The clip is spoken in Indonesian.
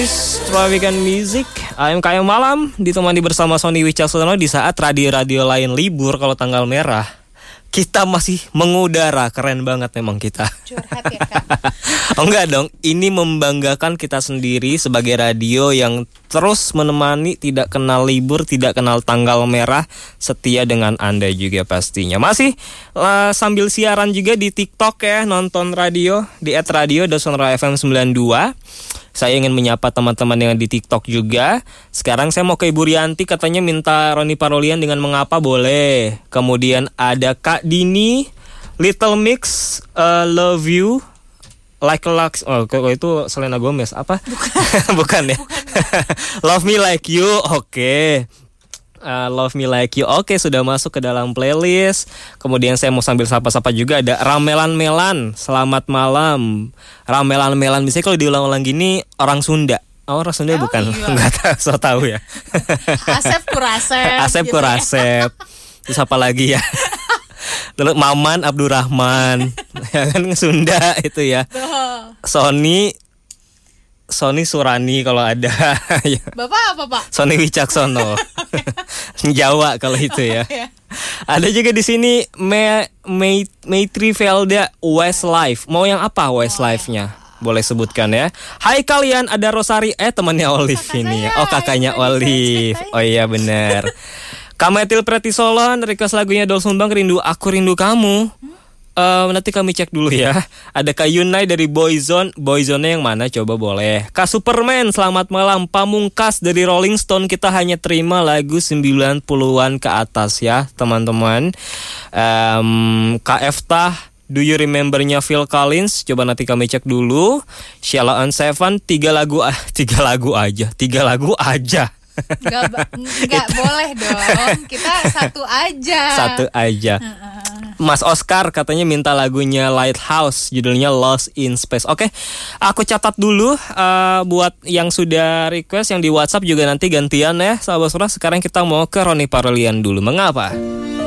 Setelah Weekend Music, AMKM Malam ditemani bersama Sony Wicaksono di saat radio-radio lain libur kalau tanggal merah. Kita masih mengudara, keren banget memang kita. Curhat ya Kak? Oh enggak dong, ini membanggakan kita sendiri sebagai radio yang terus menemani, tidak kenal libur, tidak kenal tanggal merah, setia dengan Anda juga pastinya. Masih sambil siaran juga di TikTok ya, nonton radio di @radio.sonora_fm92. Saya ingin menyapa teman-teman yang di TikTok juga. Sekarang saya mau ke Ibu Rianti, katanya minta Roni Parolian dengan Mengapa, boleh. Kemudian ada Kak Dini, Little Mix, Love You, Like a Lux. Oh, itu Selena Gomez apa? Bukan ya. Love Me Like You, oke. Love Me Like You, oke, sudah masuk ke dalam playlist. Kemudian saya mau sambil sapa-sapa juga ada Ramelan Melan, selamat malam. Ramelan Melan, biasanya kalau diulang-ulang gini orang Sunda. Oh, orang Sunda bukan? Iya. Enggak tahu, so tahu ya. Asep Kurasep. Asep gitu Kurasep. Terus apa lagi ya? Lalu Maman Abdurrahman. Ya kan Sunda itu ya. Sony Surani kalau ada. Bapak apa Pak? Sony Wicaksono. Jawa kalau itu ya. Ada juga di sini Maitri Velda, Westlife. Mau yang apa Westlife-nya? Boleh sebutkan ya. Hai kalian, ada Rosari, temannya Olive ini ya. Oh, kakaknya Olive. Oh iya benar. Kametil Pretisolon request lagunya Doel Sumbang, Aku Rindu Kamu. Nanti kami cek dulu ya. Ada Kak Yunai dari Boyzone. Boyzone yang mana coba boleh. Kak Superman, selamat malam. Pamungkas dari Rolling Stone, kita hanya terima lagu 90-an ke atas ya teman-teman. Kak Eftah, Do You Remember-nya Phil Collins, coba nanti kami cek dulu. Sheila on Seven, 3 lagu aja. Nggak boleh dong. Kita satu aja. Mas Oscar katanya minta lagunya Lighthouse, judulnya Lost in Space. Oke, aku catat dulu buat yang sudah request, yang di WhatsApp juga nanti gantian ya sahabat Sonora. Sekarang kita mau ke Roni Parolian dulu. Mengapa?